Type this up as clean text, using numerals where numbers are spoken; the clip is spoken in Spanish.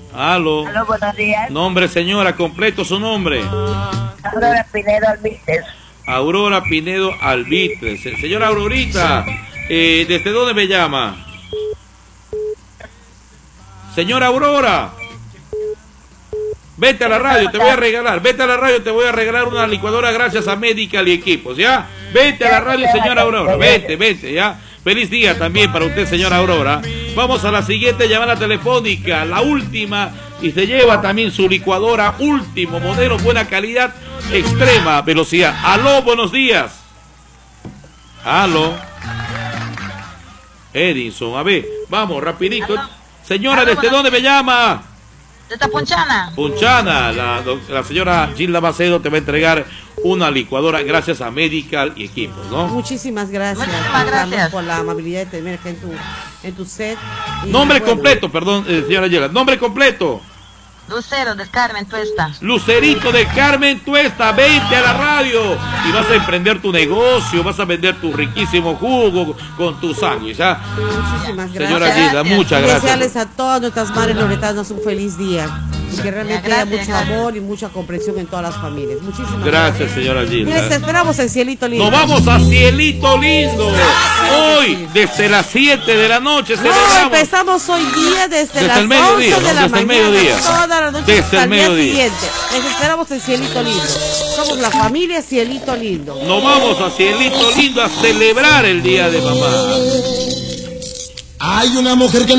Aló. Aló, buenos días. Nombre, señora, completo su nombre. Aurora Pinedo Albites. Aurora Pinedo Albites. Señora Aurorita, ¿desde dónde me llama? Señora Aurora, vete a la radio, te voy a regalar. Vete a la radio, te voy a regalar una licuadora gracias a Medical y Equipos, ¿ya? Vete a la radio, señora Aurora. Vete, ¿ya? Feliz día también para usted, señora Aurora. Vamos a la siguiente llamada telefónica, la última, y se lleva también su licuadora, último modelo, buena calidad, extrema velocidad. Aló, buenos días. Aló. Edinson, a ver, vamos, rapidito. Aló. Señora, Aló, ¿desde dónde me llama? ¿Desde Punchana? Punchana, la señora Gilda Macedo te va a entregar una licuadora gracias a Medical y Equipos, ¿no? Muchísimas gracias. Muchísimas gracias por la amabilidad de tenerme en tu set. Nombre completo, perdón, señora Gilda. Nombre completo. Lucero del Carmen Tuesta. Lucerito de Carmen Tuesta, vente a la radio y vas a emprender tu negocio, vas a vender tu riquísimo jugo con tu sándwich, ¿ah? Muchísimas gracias. Señora Gilda, muchas gracias. Desearles a todas nuestras madres loretanas un feliz día y que realmente haya mucho amor y mucha comprensión en todas las familias. Muchísimas gracias. Señora Gilda. Les esperamos en Cielito Lindo. Nos vamos a Cielito Lindo. Hoy, desde las 7 de la noche, celebramos. Empezamos hoy día desde las el mediodía, 11 de la desde el mañana, mediodía. toda la noche Desde hasta el el día mediodía. siguiente. Les esperamos en Cielito Lindo. Somos la familia Cielito Lindo. Nos vamos a Cielito Lindo a celebrar el Día de Mamá. Hay una mujer que